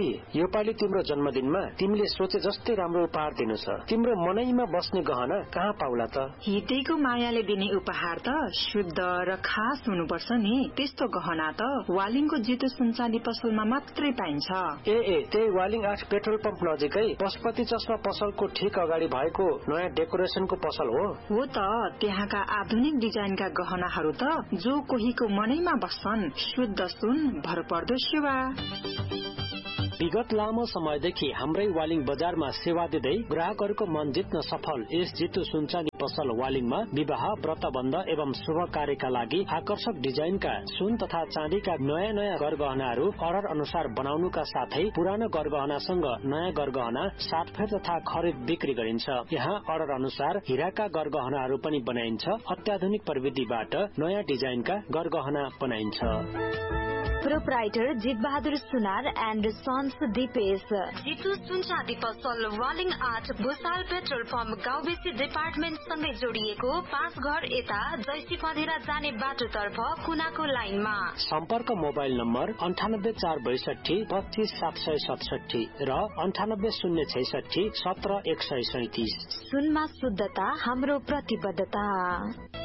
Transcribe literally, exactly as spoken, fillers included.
दिदी, यो पालि तिम्रो जन्मदिनमा तिमीले सोचे जस्तै राम्रो उपहार दिनु छ। तिम्रो मनैमा बस्ने गहना कहाँ पाउला त? हितेको मायाले दिने उपहार त शुद्ध र खास हुनुपर्छ नि। त्यस्तो गहना त वालिङको जितु सुनचाँदी पसलमा मात्रै पाइन्छ। ए ए त्यही वालिङ आठ पेट्रोल पम्प नजिकै पशुपति चस्मा पसलको ठिक अगाडि भएको नयाँ डेकोरेसनको पसल हो। हो त, त्यहाँका आधुनिक डिजाइनका गहनाहरू त जो कोहीको मनैमा बस्छन्। शुद्ध सुन, भरपर्दो सेवा। विगत लामो समयदेखि हाम्रै वालिङ बजारमा सेवा दिँदै ग्राहकहरूको मन जित्न सफल यस जितु सुनचाँदी पसल वालिङमा विवाह, व्रतबन्ध एवं शुभ कार्यका लागि आकर्षक डिजाइनका सुन तथा चाँदीका नयाँ नयाँ गरगहनाहरू अर्डर अनुसार बनाउनुका साथै पुरानो गरगहनासँग नयाँ गरगहना साटफेर तथा खरिद बिक्री गरिन्छ। यहाँ अर्डर अनुसार हिराका गरगहनाहरू पनि बनाइन्छ। अत्याधुनिक प्रविधिबाट नयाँ डिजाइनका गरगहना बनाइन्छ। प्रोप्राइटर जित बहादुर सुनार एन्ड सन्स दिपेश। जितु सुनचाँदी पसल वालिङ आठ भूसाल पेट्रोल पम्प गाउँ बेसी डिपार्टमेन्ट सँगै जोडिएको पाँच घर यता जैसी मधेरा जाने बाटोतर्फ कुनाको लाइनमा। सम्पर्क मोबाइल नम्बर अन्ठानब्बे चार बैसठी पच्चीस सात सय सतसठी र अन्ठानब्बे शून्य छैसठी सत्र एक सय सैतिस। सुनमा शुद्धता हाम्रो प्रतिबद्धता।